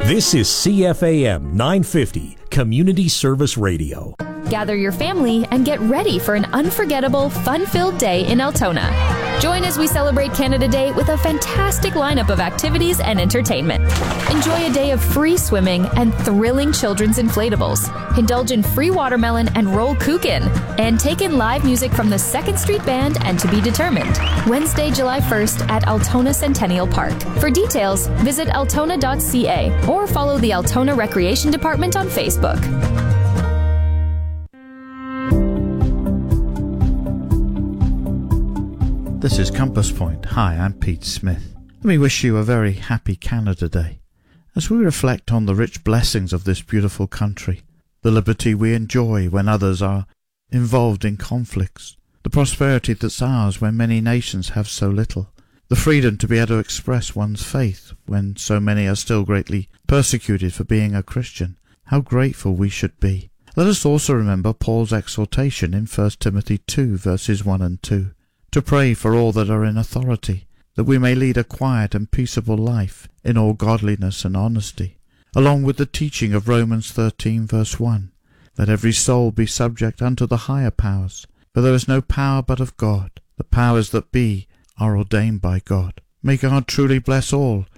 This is CFAM 950, Community Service Radio. Gather your family and get ready for an unforgettable, fun-filled day in Altona. Join as we celebrate Canada Day with a fantastic lineup of activities and entertainment. Enjoy a day of free swimming and thrilling children's inflatables. Indulge in free watermelon and roll kuchen. And take in live music from the 2nd Street Band and To Be Determined. Wednesday, July 1st at Altona Centennial Park. For details, visit altona.ca or follow the Altona Recreation Department on Facebook. This is Compass Point. Hi, I'm Pete Smith. Let me wish you a very happy Canada Day. As we reflect on the rich blessings of this beautiful country, the liberty we enjoy when others are involved in conflicts, the prosperity that's ours when many nations have so little, the freedom to be able to express one's faith when so many are still greatly persecuted for being a Christian, how grateful we should be. Let us also remember Paul's exhortation in 1 Timothy 2 verses 1 and 2. To pray for all that are in authority, that we may lead a quiet and peaceable life in all godliness and honesty, along with the teaching of Romans 13 verse 1. Let every soul be subject unto the higher powers, for there is no power but of God. The powers that be are ordained by God. May God truly bless all